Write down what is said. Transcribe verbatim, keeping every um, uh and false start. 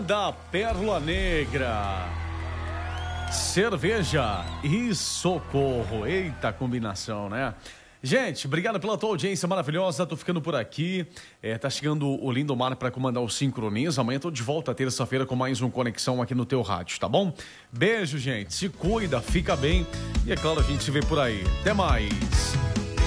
da Pérola Negra. Cerveja e socorro. Eita combinação, né? Gente, obrigado pela tua audiência maravilhosa. Tô ficando por aqui. É, tá chegando o Lindomar para comandar o Sincroniza. Amanhã tô de volta terça-feira com mais um Conexão aqui no teu rádio, tá bom? Beijo, gente. Se cuida, fica bem. E é claro, a gente se vê por aí. Até mais.